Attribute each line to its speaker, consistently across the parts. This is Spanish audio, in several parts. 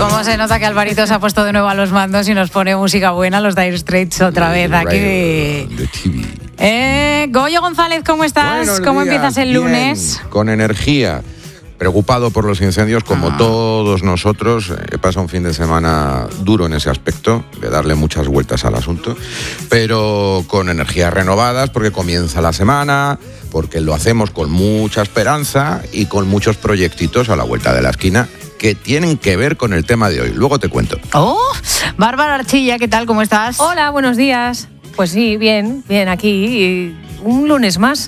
Speaker 1: Cómo se nota que Alvarito se ha puesto de nuevo a los mandos y nos pone música buena, los Dire Straits otra vez aquí. Goyo González, ¿cómo estás?
Speaker 2: Buenos
Speaker 1: ¿Cómo
Speaker 2: días,
Speaker 1: empiezas el lunes?
Speaker 2: Bien, con energía. Preocupado por los incendios, como todos nosotros. He pasado un fin de semana duro en ese aspecto, de darle muchas vueltas al asunto, pero con energías renovadas, porque comienza la semana, porque lo hacemos con mucha esperanza y con muchos proyectitos a la vuelta de la esquina que tienen que ver con el tema de hoy. Luego te cuento.
Speaker 1: Bárbara Archilla, ¿qué tal? ¿Cómo estás?
Speaker 3: Hola, buenos días. Pues sí, bien aquí. Un lunes más.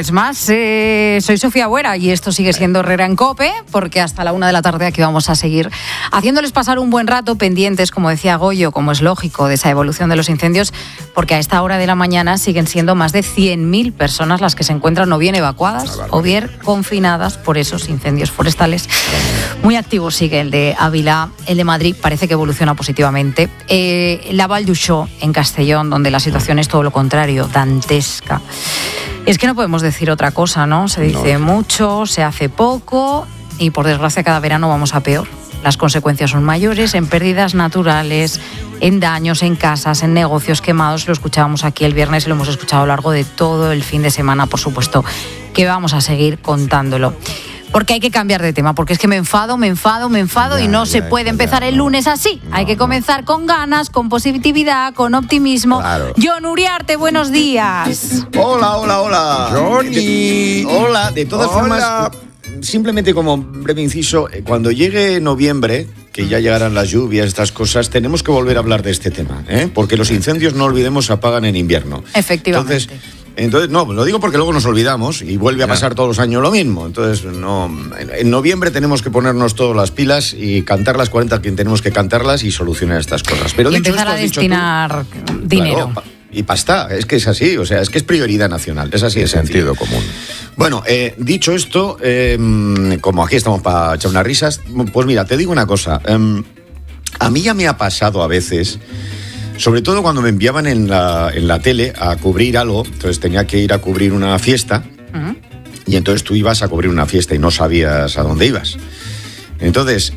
Speaker 1: Soy Sofía Buera y esto sigue siendo Herrera en COPE, porque hasta la 1 de la tarde aquí vamos a seguir haciéndoles pasar un buen rato, pendientes, como decía Goyo, como es lógico, de esa evolución de los incendios, porque a esta hora de la mañana siguen siendo más de 100.000 personas las que se encuentran o bien evacuadas o bien confinadas por esos incendios forestales. Muy activo sigue el de Ávila, el de Madrid parece que evoluciona positivamente. La Vall d'Uixó, en Castellón, donde la situación es todo lo contrario, dantesca. Es que no podemos decir otra cosa, ¿no? Se dice mucho, se hace poco y por desgracia cada verano vamos a peor. Las consecuencias son mayores en pérdidas naturales, en daños en casas, en negocios quemados. Lo escuchábamos aquí el viernes y lo hemos escuchado a lo largo de todo el fin de semana, por supuesto, que vamos a seguir contándolo. Porque hay que cambiar de tema, porque es que me enfado y no se puede empezar el lunes así. Hay que comenzar con ganas, con positividad, con optimismo.
Speaker 2: Claro.
Speaker 1: John Uriarte, buenos días.
Speaker 4: Hola.
Speaker 2: Johnny.
Speaker 4: Hola, de todas formas, simplemente como breve inciso, cuando llegue noviembre, que ya llegarán las lluvias, estas cosas, tenemos que volver a hablar de este tema, porque los incendios, no olvidemos, se apagan en invierno.
Speaker 1: Efectivamente.
Speaker 4: Entonces, no, lo digo porque luego nos olvidamos y vuelve a pasar todos los años lo mismo. Entonces, en noviembre tenemos que ponernos todas las pilas y cantar las 40 que tenemos que cantarlas y solucionar estas cosas. Pero
Speaker 1: y empezar a destinar dinero.
Speaker 4: Claro, y pasta, es que es así, o sea, es que es prioridad nacional, es así de
Speaker 2: sentido
Speaker 4: sencillo.
Speaker 2: común.
Speaker 4: Bueno, dicho esto, como aquí estamos para echar unas risas, pues mira, te digo una cosa, a mí ya me ha pasado a veces, sobre todo cuando me enviaban en la tele a cubrir algo, entonces tenía que ir a cubrir una fiesta, y entonces tú ibas a cubrir una fiesta y no sabías a dónde ibas. Entonces,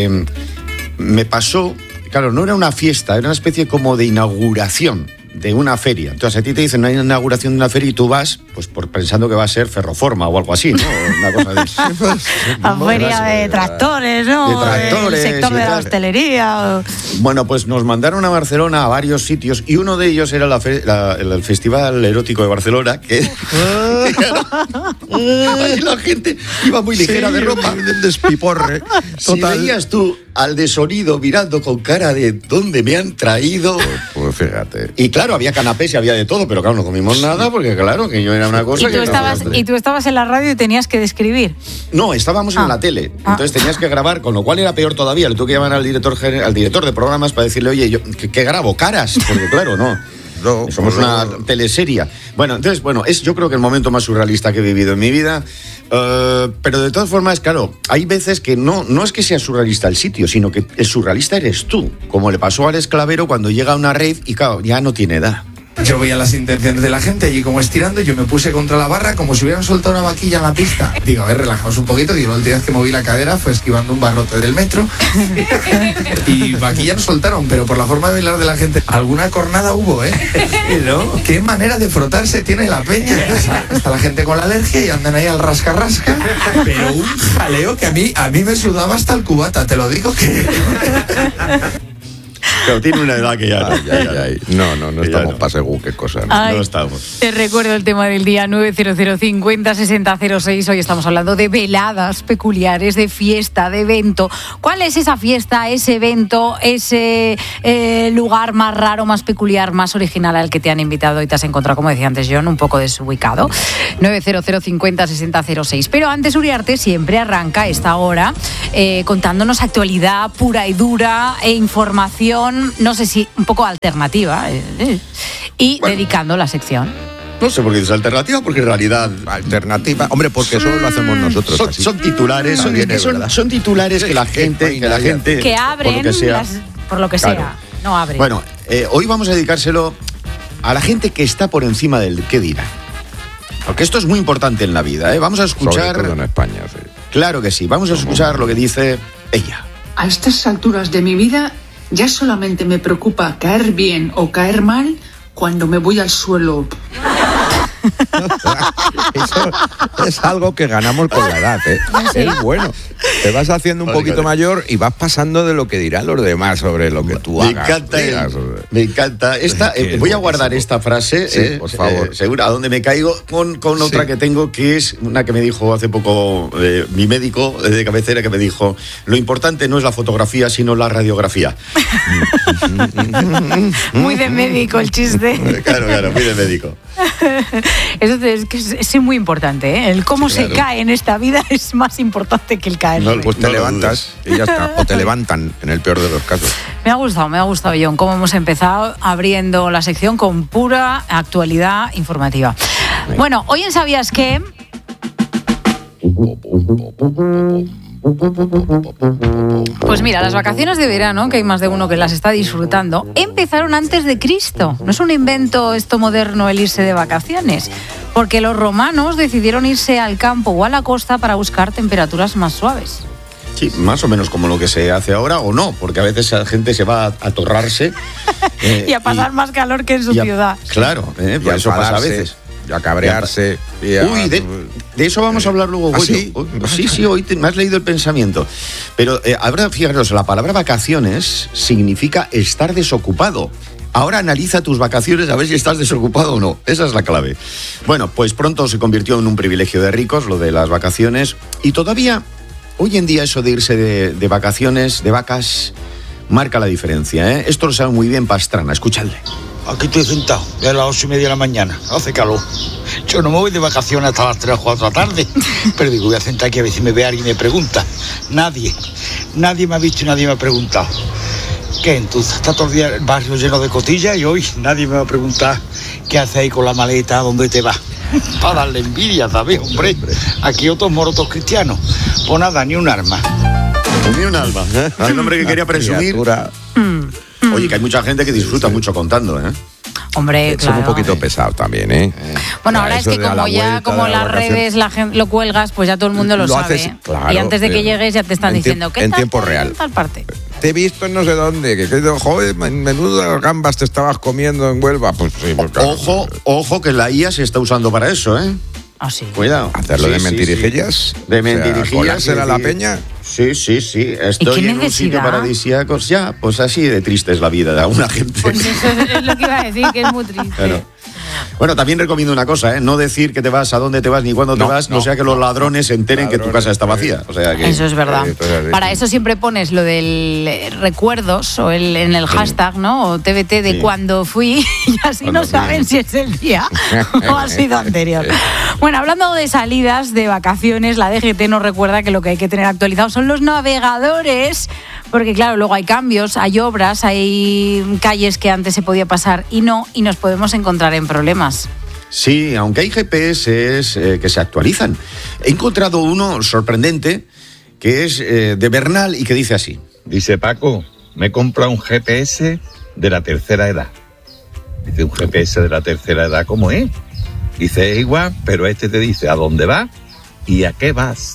Speaker 4: me pasó, claro, no era una fiesta, era una especie como de inauguración de una feria. Entonces a ti te dicen una inauguración de una feria y tú vas, pues pensando que va a ser Ferroforma o algo así, ¿no? Una cosa de eso.
Speaker 1: La feria de tractores, ¿no?
Speaker 4: De tractores.
Speaker 1: El sector de la hostelería.
Speaker 4: Bueno, pues nos mandaron a Barcelona a varios sitios y uno de ellos era el Festival Erótico de Barcelona, que y la gente iba muy ligera de ropa.
Speaker 2: Del despiporre.
Speaker 4: Si veías tú al de sonido mirando con cara de ¿dónde me han traído?
Speaker 2: Pues fíjate.
Speaker 4: Y claro, había canapés y había de todo, pero claro, no comimos nada porque claro, que yo era una cosa
Speaker 1: y tú estabas en la radio y tenías que describir.
Speaker 4: No, estábamos en la tele, entonces tenías que grabar, con lo cual era peor todavía. Le tuve que llamar al director de programas para decirle, oye, ¿qué grabo? ¿Caras? Porque claro, no. Somos una teleserie. Bueno, entonces, yo creo que el momento más surrealista que he vivido en mi vida. Pero de todas formas, claro, hay veces que no es que sea surrealista el sitio, sino que el surrealista eres tú. Como le pasó al Esclavero cuando llega a una rave y claro, ya no tiene edad.
Speaker 5: Yo veía las intenciones de la gente allí como estirando y yo me puse contra la barra como si hubieran soltado una vaquilla en la pista. Digo, a ver, relajamos un poquito. Digo, la última vez que moví la cadera fue esquivando un barrote del metro y vaquilla no soltaron, pero por la forma de bailar de la gente, alguna cornada hubo, ¿No? Qué manera de frotarse tiene la peña. Está la gente con la alergia y andan ahí al rasca-rasca, pero un jaleo que a mí me sudaba hasta el cubata, te lo digo que...
Speaker 4: Pero tiene una edad que ya
Speaker 2: no estamos para según qué cosa.
Speaker 4: No estamos.
Speaker 1: Te recuerdo el tema del día 900 50 60 06. Hoy estamos hablando de veladas peculiares, de fiesta, de evento. ¿Cuál es esa fiesta, ese evento, ese lugar más raro, más peculiar, más original al que te han invitado y te has encontrado, como decía antes John, un poco desubicado? 900 50 60 06. Pero antes, Uriarte siempre arranca esta hora contándonos actualidad pura y dura e información, no sé si un poco alternativa, y dedicando la sección.
Speaker 4: No sé por qué dices alternativa, porque en realidad...
Speaker 2: Alternativa, hombre, porque solo lo hacemos nosotros.
Speaker 4: Son titulares, son titulares que la gente...
Speaker 1: Que abren,
Speaker 4: por lo que sea.
Speaker 1: Por lo que
Speaker 4: Claro.
Speaker 1: sea, no abren.
Speaker 4: Bueno, hoy vamos a dedicárselo a la gente que está por encima del qué dirá. Porque esto es muy importante en la vida, ¿eh? Vamos a escuchar...
Speaker 2: Sobre todo en España, sí.
Speaker 4: Claro que sí, vamos a escuchar lo que dice ella.
Speaker 6: A estas alturas de mi vida ya solamente me preocupa caer bien o caer mal cuando me voy al suelo.
Speaker 2: Eso es algo que ganamos con la edad, ¿eh?
Speaker 1: ¿Sí?
Speaker 2: Es bueno. Te vas haciendo un poquito mayor y vas pasando de lo que dirán los demás sobre lo que tú hagas.
Speaker 4: Me encanta. Voy a guardar esta frase,
Speaker 2: sí, por favor.
Speaker 4: seguro, a donde me caigo, con otra que tengo, que es una que me dijo hace poco mi médico de cabecera, que me dijo: lo importante no es la fotografía, sino la radiografía.
Speaker 1: Muy de médico el chiste.
Speaker 4: Claro, muy de médico.
Speaker 1: Eso es que es muy importante, ¿eh? El cómo se cae en esta vida es más importante que el caer.
Speaker 2: Pues te levantas y ya está. O te levantan, en el peor de los casos.
Speaker 1: Me ha gustado, John, cómo hemos empezado abriendo la sección con pura actualidad informativa. Bueno, hoy en ¿Sabías qué? Pues mira, las vacaciones de verano, que hay más de uno que las está disfrutando, empezaron antes de Cristo. No es un invento esto moderno el irse de vacaciones, porque los romanos decidieron irse al campo o a la costa para buscar temperaturas más suaves.
Speaker 4: Sí, más o menos como lo que se hace ahora, o no, porque a veces la gente se va a atorrarse.
Speaker 1: Y a pasar más calor que en su ciudad.
Speaker 4: Claro, pues eso pasa a veces.
Speaker 2: Y a cabrearse.
Speaker 4: Uy, de eso vamos a hablar luego, Goyo. Sí, hoy me has leído el pensamiento. Pero ahora, fijaros, la palabra vacaciones significa estar desocupado. Ahora analiza tus vacaciones a ver si estás desocupado o no. Esa es la clave. Bueno, pues pronto se convirtió en un privilegio de ricos, lo de las vacaciones. Y todavía, hoy en día, eso de irse de vacaciones, de vacas, marca la diferencia, ¿eh? Esto lo sabe muy bien Pastrana. Escuchadle.
Speaker 7: Aquí estoy sentado, ya a las 8:30 de la mañana, hace calor. Yo no me voy de vacaciones hasta las 3 o 4 de la tarde, pero digo, voy a sentar aquí a ver si me ve alguien y me pregunta. Nadie me ha visto y nadie me ha preguntado. ¿Qué entonces? Está todo el día el barrio lleno de cotillas y hoy nadie me va a preguntar qué hace ahí con la maleta, dónde te vas. Para darle envidia, ¿sabes, hombre? Aquí otros morotos cristianos. Pues nada, ni un arma.
Speaker 4: Ni un alma. El hombre que quería presumir. Oye, que hay mucha gente que disfruta mucho contando, ¿eh?
Speaker 1: Hombre, claro.
Speaker 2: Son un poquito pesados también, ¿eh?
Speaker 1: Bueno, ahora es que como las redes la gente lo cuelgas, pues ya todo el mundo lo sabe.
Speaker 2: Haces, claro,
Speaker 1: y antes de que llegues ya te están diciendo que
Speaker 2: en tiempo real.
Speaker 1: En tal parte.
Speaker 2: Te he visto en no sé dónde, joder, menudas gambas te estabas comiendo en Huelva. Pues sí, pues claro.
Speaker 4: Ojo que la IA se está usando para eso, ¿eh?
Speaker 1: Ah, sí.
Speaker 4: Cuidado.
Speaker 2: Hacerlo de mentirijillas.
Speaker 4: Sí. De mentirijillas.
Speaker 2: ¿Colársela a la peña?
Speaker 4: Sí. Estoy en un sitio paradisíaco. Ya, pues así de triste es la vida de alguna gente.
Speaker 3: Pues eso es lo que iba a decir, que es muy triste.
Speaker 4: Claro. Bueno, también recomiendo una cosa, ¿eh? No decir que te vas, a dónde te vas, ni cuándo te vas, no sea que los ladrones se enteren que tu casa está vacía. O sea que...
Speaker 1: Eso es verdad. Para eso siempre pones lo del recuerdos o en el hashtag, ¿no? O TBT de cuando fui, y así no saben si es el día o ha sido anterior. Bueno, hablando de salidas, de vacaciones, la DGT nos recuerda que lo que hay que tener actualizado son los navegadores, porque claro, luego hay cambios, hay obras, hay calles que antes se podía pasar y no, y nos podemos encontrar en problemas.
Speaker 4: Sí, aunque hay GPS que se actualizan. He encontrado uno sorprendente que es de Bernal y que dice así.
Speaker 8: Dice: Paco, me he comprado un GPS de la tercera edad. Dice: ¿un GPS de la tercera edad cómo es? Dice: es igual, pero este te dice a dónde vas y a qué vas.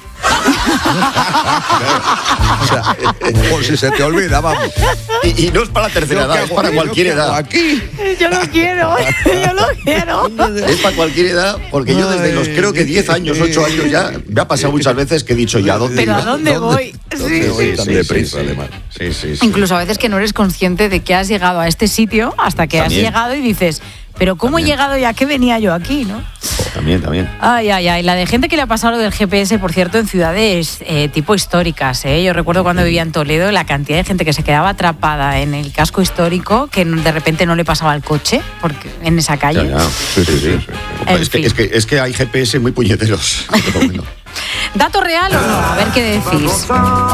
Speaker 2: O sea, por si se te olvida, vamos.
Speaker 4: Y no es para la tercera edad, es para cualquier edad.
Speaker 2: Aquí.
Speaker 1: Yo lo quiero.
Speaker 4: Es para cualquier edad, porque yo desde los creo que 10 años, 8 años ya, me ha pasado muchas veces que he dicho ya, ¿dónde
Speaker 1: ¿Pero a dónde voy?
Speaker 2: Tan deprisa, además.
Speaker 4: Sí.
Speaker 1: Incluso a veces que no eres consciente de que has llegado a este sitio hasta que has llegado y dices, pero ¿cómo he llegado y a qué venía yo aquí, no?
Speaker 4: También.
Speaker 1: Ay. La de gente que le ha pasado lo del GPS, por cierto, en ciudades tipo históricas, ¿eh? Yo recuerdo cuando vivía en Toledo, la cantidad de gente que se quedaba atrapada en el casco histórico, que de repente no le pasaba el coche porque en esa calle.
Speaker 4: Ya. Sí. Es que hay GPS muy puñeteros. Bueno.
Speaker 1: ¿Dato real o no? A ver qué decís.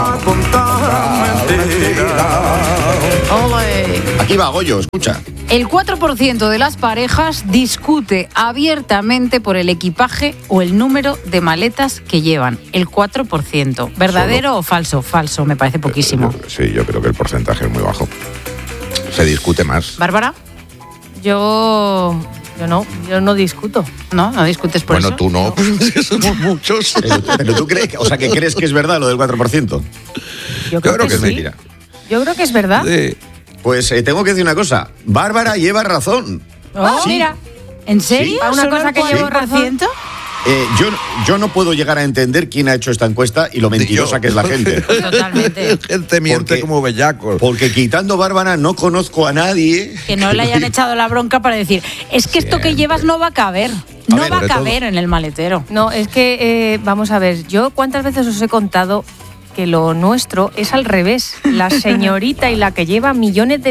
Speaker 4: Aquí va, Goyo, escucha.
Speaker 1: El 4% de las parejas discute abiertamente por el equipaje o el número de maletas que llevan. El 4%. ¿Verdadero o falso? Falso, me parece poquísimo.
Speaker 2: Sí, yo creo que el porcentaje es muy bajo. Se discute más.
Speaker 1: ¿Bárbara?
Speaker 3: Yo yo no discuto.
Speaker 1: No discutes por eso.
Speaker 2: Bueno, tú no, somos muchos.
Speaker 4: Pero tú crees, o sea, que crees que es verdad lo del 4%.
Speaker 3: Yo
Speaker 2: creo que es
Speaker 3: sí.
Speaker 2: mentira.
Speaker 3: Yo creo que es verdad.
Speaker 2: Sí.
Speaker 4: Pues tengo que decir una cosa. Bárbara lleva razón.
Speaker 3: Oh,
Speaker 4: Sí.
Speaker 3: mira.
Speaker 1: ¿En serio?
Speaker 3: ¿Para una
Speaker 1: ¿Solo
Speaker 3: cosa
Speaker 1: el
Speaker 3: que llevo
Speaker 1: 4%?
Speaker 4: Yo no puedo llegar a entender quién ha hecho esta encuesta y lo mentirosa que es la gente.
Speaker 1: Totalmente.
Speaker 2: Gente miente
Speaker 4: Porque-
Speaker 2: como bellacos.
Speaker 4: Porque quitando Bárbara no conozco a nadie.
Speaker 1: Que no le hayan echado la bronca para decir, es que esto que
Speaker 2: Siempre.
Speaker 1: llevas no va a caber. No
Speaker 4: ver,
Speaker 1: va a
Speaker 2: sobre todo-
Speaker 1: caber en el maletero.
Speaker 3: No, es que, vamos a ver, yo cuántas veces os he contado que lo nuestro es al revés. La señorita y la que lleva millones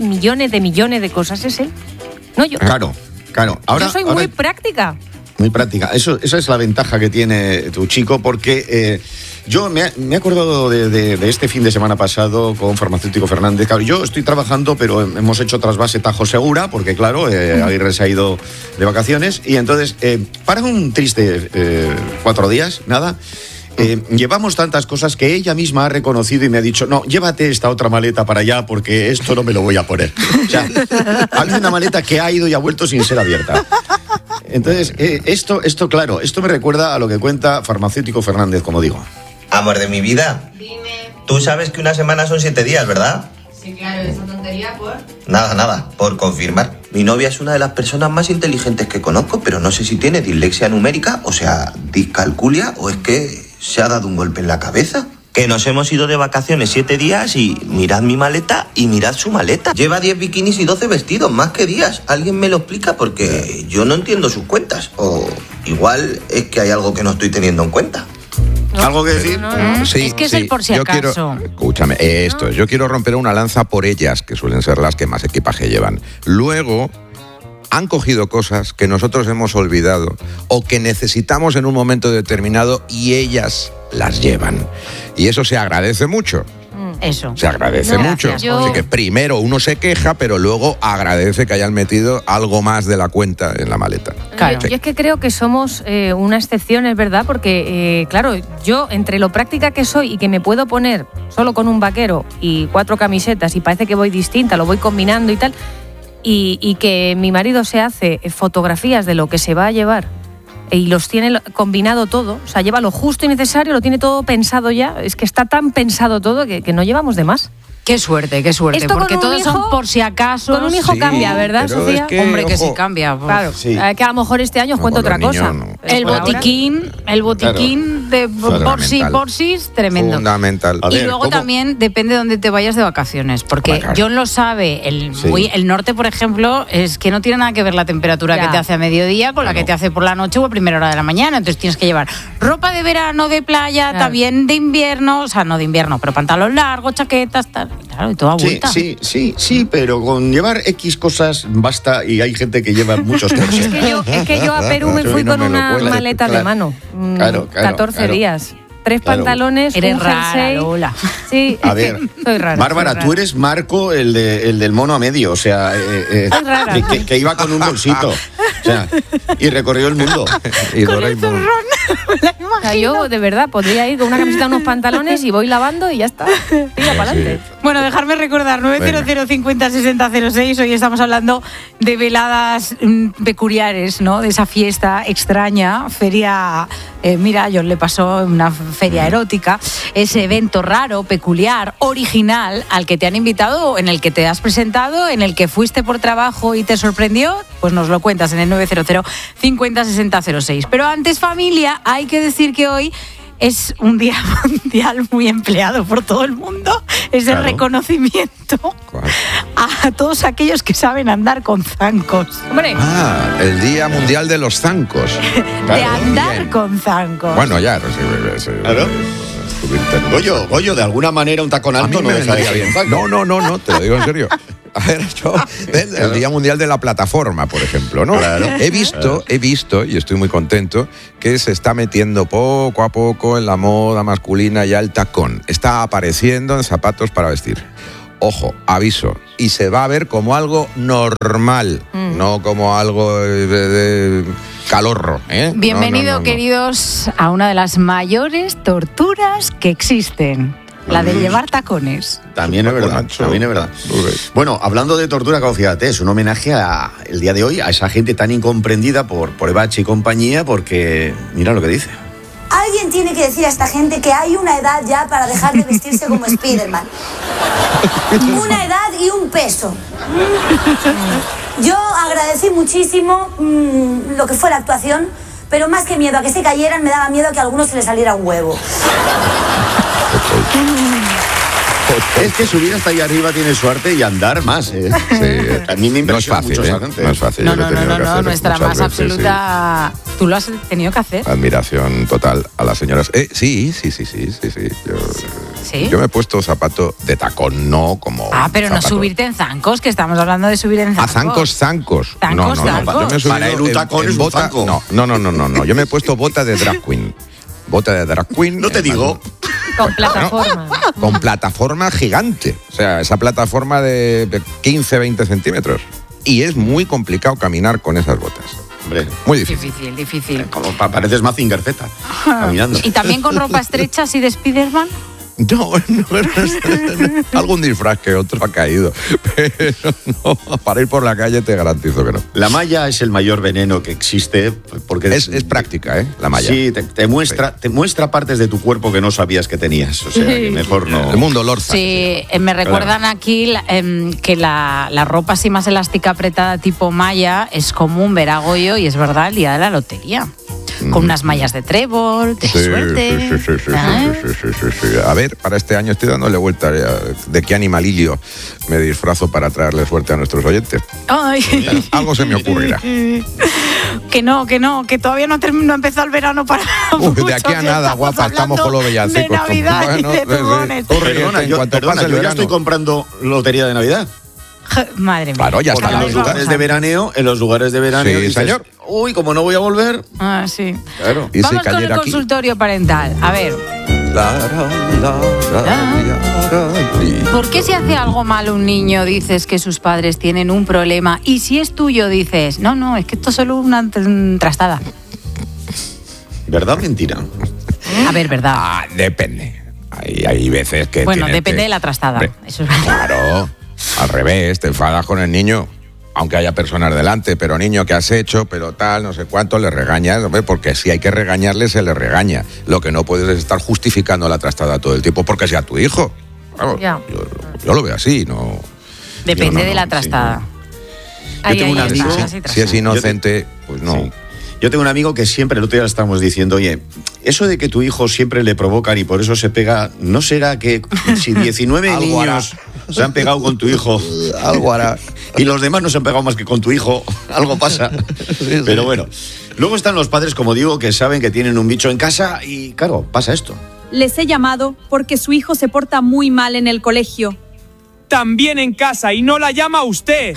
Speaker 3: de cosas es él. No yo.
Speaker 4: Claro. Ahora,
Speaker 3: yo soy
Speaker 4: ahora-
Speaker 3: muy práctica.
Speaker 4: Muy práctica. Esa es la ventaja que tiene tu chico, porque yo me he acordado de este fin de semana pasado con Farmacéutico Fernández. Claro, yo estoy trabajando, pero hemos hecho trasvase Tajo Segura, porque claro, Aguirre se ha ido de vacaciones. Y entonces, para un triste 4 días, nada. Llevamos tantas cosas que ella misma ha reconocido y me ha dicho, no, llévate esta otra maleta para allá porque esto no me lo voy a poner. O sea, habla de una maleta que ha ido y ha vuelto sin ser abierta. Entonces, esto, claro, esto me recuerda a lo que cuenta Farmacéutico Fernández, como digo.
Speaker 9: Amor de mi vida. Dime. Tú sabes que una semana son 7 días, ¿verdad?
Speaker 10: Sí, claro, esa tontería por...
Speaker 9: Nada, por confirmar. Mi novia es una de las personas más inteligentes que conozco, pero no sé si tiene dislexia numérica, o sea, discalculia, o es que se ha dado un golpe en la cabeza. Que nos hemos ido de vacaciones 7 días y mirad mi maleta y mirad su maleta. Lleva 10 bikinis y 12 vestidos, más que días. ¿Alguien me lo explica? Porque yo no entiendo sus cuentas. O igual es que hay algo que no estoy teniendo en cuenta.
Speaker 4: ¿Algo que decir?
Speaker 2: Sí,
Speaker 1: Es que es el por si
Speaker 2: yo
Speaker 1: acaso.
Speaker 2: Escúchame, esto es. Yo quiero romper una lanza por ellas, que suelen ser las que más equipaje llevan. Luego, han cogido cosas que nosotros hemos olvidado o que necesitamos en un momento determinado y ellas las llevan. Y eso se agradece mucho.
Speaker 1: Eso.
Speaker 2: Se agradece
Speaker 1: No,
Speaker 2: mucho.
Speaker 1: gracias.
Speaker 2: Así que primero uno se queja, pero luego agradece que hayan metido algo más de la cuenta en la maleta.
Speaker 1: Claro.
Speaker 3: Yo es que creo que somos una excepción, es verdad, porque, claro, yo entre lo práctica que soy y que me puedo poner solo con un vaquero y 4 camisetas y parece que voy distinta, lo voy combinando y tal, y que mi marido se hace fotografías de lo que se va a llevar y los tiene combinado todo, o sea, lleva lo justo y necesario, lo tiene todo pensado ya, es que está tan pensado todo que no llevamos de más.
Speaker 1: Qué suerte,
Speaker 3: Esto con
Speaker 1: porque
Speaker 3: un
Speaker 1: todos
Speaker 3: hijo-
Speaker 1: son por si acaso.
Speaker 3: Con un hijo cambia, ¿verdad,
Speaker 2: pero
Speaker 3: Sofía?
Speaker 2: es que,
Speaker 1: Hombre, que
Speaker 2: ojo,
Speaker 1: sí cambia. pues.
Speaker 3: Claro,
Speaker 4: Sí.
Speaker 3: que a lo mejor este año os
Speaker 2: No,
Speaker 3: cuento
Speaker 2: con
Speaker 3: otra
Speaker 2: los
Speaker 3: cosa.
Speaker 2: niños no.
Speaker 1: El
Speaker 3: Por ahora-
Speaker 1: botiquín de
Speaker 2: Fundamental.
Speaker 1: porsis, tremendo.
Speaker 2: Fundamental.
Speaker 4: A
Speaker 1: Y
Speaker 4: ver,
Speaker 1: luego
Speaker 4: ¿cómo?
Speaker 1: también depende de dónde te vayas de vacaciones, porque
Speaker 2: Hombre, claro.
Speaker 1: John lo sabe,
Speaker 4: Sí.
Speaker 1: el norte, por ejemplo, es que no tiene nada que ver la temperatura
Speaker 3: Ya.
Speaker 1: que te hace a mediodía con la que te hace por la noche o a primera hora de la mañana, entonces tienes que llevar ropa de verano, de playa,
Speaker 3: Claro.
Speaker 1: también de invierno, o sea, no de invierno, pero pantalón largo, chaquetas, tal, claro, y toda vuelta.
Speaker 4: Sí, pero con llevar X cosas basta y hay gente que lleva muchos corsés.
Speaker 3: Es que yo a Perú me
Speaker 2: Eso
Speaker 3: fui
Speaker 2: no
Speaker 3: con
Speaker 2: me lo
Speaker 3: una
Speaker 2: cueles,
Speaker 3: maleta de
Speaker 4: claro.
Speaker 3: mano.
Speaker 4: Claro,
Speaker 3: 14 días. 3
Speaker 4: Claro.
Speaker 3: pantalones,
Speaker 1: Eres
Speaker 3: un
Speaker 1: rara,
Speaker 3: jersey.
Speaker 1: Lola.
Speaker 3: Sí,
Speaker 4: A ver,
Speaker 3: soy rara.
Speaker 4: Bárbara,
Speaker 3: soy rara.
Speaker 4: tú eres Marco, el del mono a medio, o sea,
Speaker 3: Soy rara.
Speaker 4: que iba con un bolsito, o sea, y recorrió el mundo.
Speaker 2: Y Doraemon.
Speaker 3: O sea, yo de verdad podría ir con una camiseta, unos pantalones y voy lavando y ya está. Tira para adelante.
Speaker 1: Bueno, dejarme recordar, 900 50 60 06, hoy estamos hablando de veladas peculiares, ¿no? De esa fiesta extraña, feria, mira, a John le pasó una feria erótica, ese evento raro, peculiar, original, al que te han invitado, en el que te has presentado, en el que fuiste por trabajo y te sorprendió, pues nos lo cuentas en el 900 50 60 06. Pero antes, familia, hay que decir que hoy es un día mundial muy empleado por todo el mundo. Es el
Speaker 2: Claro.
Speaker 1: reconocimiento
Speaker 2: ¿Cuál?
Speaker 1: a todos aquellos que saben andar con zancos.
Speaker 3: Hombre,
Speaker 2: Ah, el Día Mundial de los Zancos.
Speaker 1: De
Speaker 2: Claro,
Speaker 1: andar
Speaker 2: bien.
Speaker 1: con zancos.
Speaker 2: Bueno, ya.
Speaker 4: Claro. Goyo, de alguna manera un tacón
Speaker 2: A mí
Speaker 4: alto no
Speaker 2: me
Speaker 4: deja de
Speaker 2: vendría
Speaker 4: ser
Speaker 2: bien.
Speaker 4: un zaco.
Speaker 2: No, te lo digo en serio. A ver, yo, el Día Mundial de la Plataforma, por ejemplo, ¿no?
Speaker 4: Claro.
Speaker 2: He visto, y estoy muy contento, que se está metiendo poco a poco en la moda masculina ya el tacón. Está apareciendo en zapatos para vestir. Ojo, aviso, y se va a ver como algo normal, no como algo de calorro, ¿eh?
Speaker 1: Bienvenido,
Speaker 2: No.
Speaker 1: queridos, a una de las mayores torturas que existen. La de llevar tacones.
Speaker 4: También es verdad, también es verdad. Bueno, hablando de tortura, claro, fíjate, es un homenaje el día de hoy a esa gente tan incomprendida por Ebache y compañía, porque mira lo que dice.
Speaker 11: Alguien tiene que decir a esta gente que hay una edad ya para dejar de vestirse como Spiderman. Una edad y un peso. Yo agradecí muchísimo lo que fue la actuación, pero más que miedo a que se cayeran, me daba miedo a que a algunos se les saliera un huevo.
Speaker 4: Es que subir hasta ahí arriba tiene suerte y andar más. Sí, a mí me impresiona mucho esa gente.
Speaker 2: No es fácil.
Speaker 1: No, nuestra más veces, absoluta... Sí. ¿Tú lo has tenido que hacer?
Speaker 2: Admiración total a las señoras. Sí. Yo me he puesto zapato de tacón, no como...
Speaker 1: pero zapato. No subirte en zancos, que estamos hablando de subir en zancos.
Speaker 2: Zancos.
Speaker 1: No.
Speaker 2: Yo me he subido
Speaker 4: para él un tacón es un zanco.
Speaker 2: No. Yo me he puesto bota de drag queen. Bota de drag queen.
Speaker 4: No te digo...
Speaker 3: Con plataforma.
Speaker 2: Con plataforma gigante. O sea, esa plataforma de 15, 20 centímetros. Y es muy complicado caminar con esas botas. Hombre, muy difícil.
Speaker 1: Difícil.
Speaker 4: Como pareces Mazinger Z, caminando.
Speaker 1: ¿Y también con ropa estrecha así de Spiderman?
Speaker 2: No, algún disfraz que otro ha caído, pero no, para ir por la calle te garantizo que no.
Speaker 4: La malla es el mayor veneno que existe porque
Speaker 2: es práctica, la malla.
Speaker 4: Sí, te muestra partes de tu cuerpo que no sabías que tenías, o sea, que mejor no.
Speaker 2: El mundo Lorza.
Speaker 1: Sí, me recuerdan aquí que la ropa así más elástica apretada tipo malla es común ver a Goyo, y es verdad, el día de la lotería. Con unas mallas de trébol, de suerte.
Speaker 2: Sí. A ver, para este año estoy dándole vuelta de qué animalillo me disfrazo para traerle suerte a nuestros oyentes.
Speaker 1: Ay.
Speaker 2: Algo se me ocurrirá.
Speaker 1: Que todavía no ha empezado el verano para mucho,
Speaker 2: de aquí a nada, guapa, estamos con los villancicos.
Speaker 1: De Navidad y de turrones.
Speaker 4: Perdona, yo ya estoy comprando lotería de Navidad.
Speaker 1: Madre mía.
Speaker 2: Claro, ya está.
Speaker 4: En los lugares de veraneo, Sí,
Speaker 2: dices, señor.
Speaker 4: Uy, como no voy a volver.
Speaker 1: Sí.
Speaker 4: Claro.
Speaker 1: Vamos con el consultorio parental. A ver. ¿Por qué si hace algo malo un niño dices que sus padres tienen un problema? Y si es tuyo dices, no, es que esto es solo una trastada.
Speaker 4: ¿Verdad o mentira?
Speaker 1: A ver, verdad.
Speaker 2: Depende. Hay veces que...
Speaker 1: Bueno, depende de la trastada. Eso es verdad.
Speaker 2: Claro. Al revés, te enfadas con el niño, aunque haya personas delante, pero niño, ¿qué has hecho? Pero tal, no sé cuánto, le regañas, porque si hay que regañarle, se le regaña. Lo que no puedes es estar justificando la trastada todo el tiempo porque sea tu hijo. Claro, yo lo veo así, no...
Speaker 1: Depende de la trastada.
Speaker 4: Yo tengo un amigo...
Speaker 2: Si es inocente, pues no... Sí.
Speaker 4: Yo tengo un amigo que siempre, el otro día estábamos diciendo, oye, eso de que tu hijo siempre le provocan y por eso se pega, ¿no será que si 19 niños se han pegado con tu hijo,
Speaker 2: algo hará,
Speaker 4: y los demás no se han pegado más que con tu hijo, algo pasa? Sí. Pero bueno, luego están los padres, como digo, que saben que tienen un bicho en casa y claro, pasa esto.
Speaker 12: Les he llamado porque su hijo se porta muy mal en el colegio.
Speaker 13: También en casa y no la llama usted.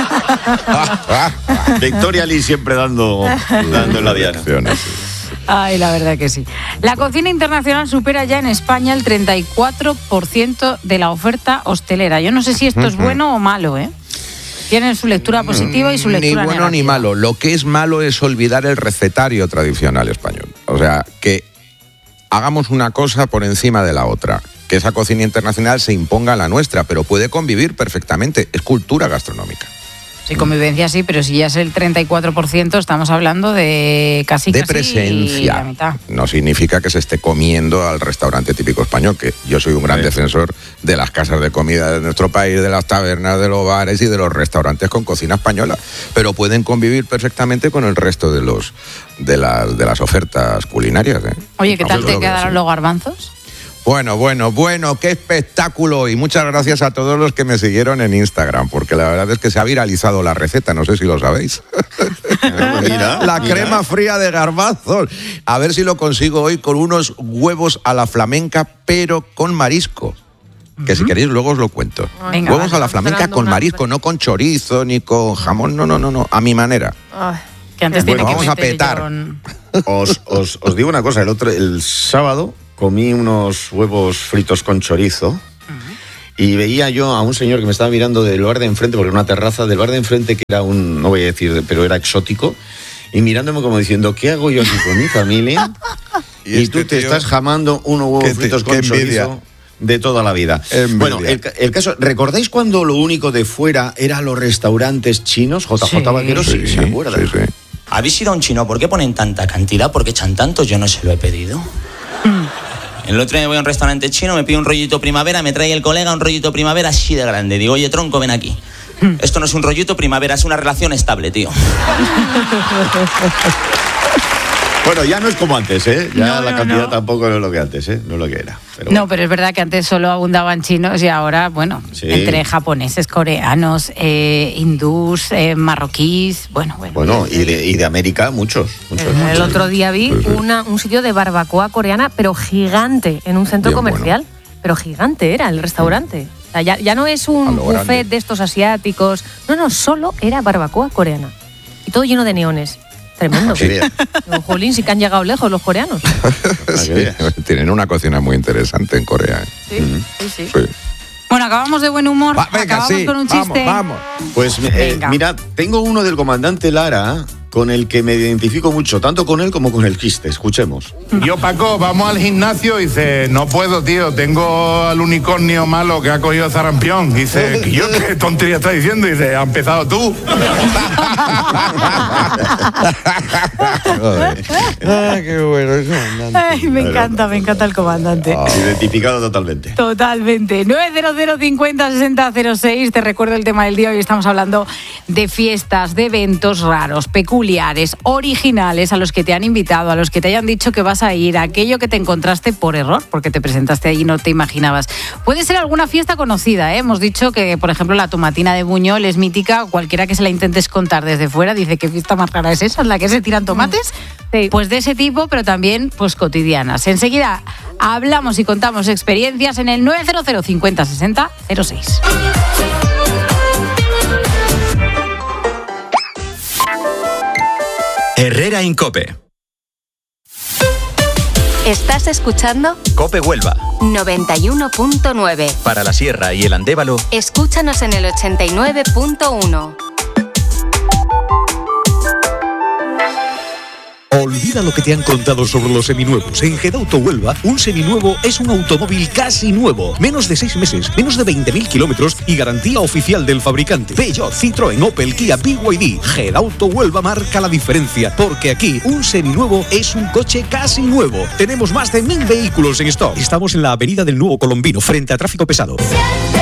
Speaker 4: Victoria Lee siempre dando en la diana.
Speaker 1: Ay, la verdad que sí. La cocina internacional supera ya en España el 34% de la oferta hostelera. Yo no sé si esto es bueno o malo, ¿eh? Tienen su lectura positiva y su lectura negativa.
Speaker 2: Ni bueno ni malo. Lo que es malo es olvidar el recetario tradicional español. O sea, que hagamos una cosa por encima de la otra. Que esa cocina internacional se imponga a la nuestra, pero puede convivir perfectamente. Es cultura gastronómica.
Speaker 1: Sí, convivencia sí, pero si ya es el 34%, estamos hablando de casi
Speaker 2: presencia.
Speaker 1: La mitad.
Speaker 2: No significa que se esté comiendo al restaurante típico español, que yo soy un gran defensor de las casas de comida de nuestro país, de las tabernas, de los bares y de los restaurantes con cocina española, pero pueden convivir perfectamente con el resto de las ofertas culinarias.
Speaker 1: Oye, ¿qué tal te quedaron los garbanzos?
Speaker 2: Bueno, qué espectáculo, y muchas gracias a todos los que me siguieron en Instagram, porque la verdad es que se ha viralizado la receta, no sé si lo sabéis. La crema fría de garbanzos. A ver si lo consigo hoy con unos huevos a la flamenca, pero con marisco. Que si queréis luego os lo cuento.
Speaker 1: Venga,
Speaker 2: huevos a la flamenca con marisco, no con chorizo ni con jamón, no, a mi manera.
Speaker 1: Que antes
Speaker 2: bueno, vamos a petar.
Speaker 4: Os digo una cosa, el sábado comí unos huevos fritos con chorizo y veía yo a un señor que me estaba mirando del bar de enfrente, porque era una terraza del bar de enfrente que era no voy a decir, pero era exótico, y mirándome como diciendo, ¿qué hago yo aquí con mi familia? y tú te estás jamando unos huevos fritos con chorizo. de toda la vida. Bueno, el caso, ¿recordáis cuando lo único de fuera era los restaurantes chinos? JJ Vaquero, sí, ¿se acuerda?
Speaker 2: Sí.
Speaker 14: ¿Habéis ido a un chino? ¿Por qué ponen tanta cantidad? ¿Por qué echan tanto? Yo no se lo he pedido. El otro día voy a un restaurante chino, me pido un rollito primavera, me trae el colega un rollito primavera así de grande. Digo, oye, tronco, ven aquí. Esto no es un rollito primavera, es una relación estable, tío.
Speaker 4: Bueno, ya no es como antes, ¿eh? Ya
Speaker 1: No,
Speaker 4: la cantidad tampoco es lo que antes, ¿eh? No es lo que era. Pero
Speaker 1: No, pero es verdad que antes solo abundaban chinos y ahora, bueno,
Speaker 4: Sí.
Speaker 1: entre japoneses, coreanos, hindús, marroquíes, bueno.
Speaker 4: Bueno, y de América, muchos.
Speaker 3: El otro día vi un sitio de barbacoa coreana, pero gigante, en un centro
Speaker 4: Bien
Speaker 3: comercial. Pero gigante era el restaurante. O sea, ya no es un
Speaker 4: A lo
Speaker 3: buffet
Speaker 4: grande.
Speaker 3: de estos asiáticos. No, solo era barbacoa coreana. Y todo lleno de neones. Tremendo.
Speaker 2: Sí.
Speaker 3: Digo, jolín, sí que han llegado lejos los coreanos.
Speaker 2: Sí, tienen una cocina muy interesante en Corea.
Speaker 3: Sí.
Speaker 1: Bueno, acabamos de buen humor, acabamos con un chiste.
Speaker 4: Pues
Speaker 1: Venga.
Speaker 4: mira, tengo uno del comandante Lara con el que me identifico mucho, tanto con él como con el chiste. Escuchemos.
Speaker 15: Yo, Paco, vamos al gimnasio y dice, no puedo, tío, tengo al unicornio malo que ha cogido zarampión. Dice, ¿que yo qué tontería estás diciendo? Dice, ¿has empezado tú?
Speaker 2: Qué bueno eso.
Speaker 1: Ay, me encanta el comandante.
Speaker 4: Identificado totalmente.
Speaker 1: Totalmente. 900 50 60 06. Te recuerdo el tema del día. Hoy estamos hablando de fiestas, de eventos raros, peculiares, originales, a los que te han invitado, a los que te hayan dicho que vas a ir, aquello que te encontraste por error, porque te presentaste allí y no te imaginabas. Puede ser alguna fiesta conocida, ¿eh? Hemos dicho que, por ejemplo, la tomatina de Buñol es mítica. Cualquiera que se la intentes contar desde fuera dice, ¿qué fiesta más rara es esa? ¿En la que se tiran tomates?
Speaker 3: Sí.
Speaker 1: Pues de ese tipo, pero también pues cotidianas. Enseguida hablamos y contamos experiencias en el 900 50 60 06.
Speaker 16: Herrera Incope.
Speaker 17: Estás escuchando
Speaker 16: Cope Huelva.
Speaker 17: 91.9.
Speaker 16: Para la Sierra y el Andévalo.
Speaker 17: Escúchanos en el 89.1.
Speaker 18: Olvida lo que te han contado sobre los seminuevos. En Gedauto Huelva, un seminuevo es un automóvil casi nuevo. Menos de 6 meses, menos de 20.000 kilómetros y garantía oficial del fabricante. Peugeot, Citroën, Opel, Kia, BYD. Gedauto Huelva marca la diferencia, porque aquí un seminuevo es un coche casi nuevo. Tenemos más de 1000 vehículos en stock. Estamos en la avenida del Nuevo Colombino, frente a Tráfico Pesado.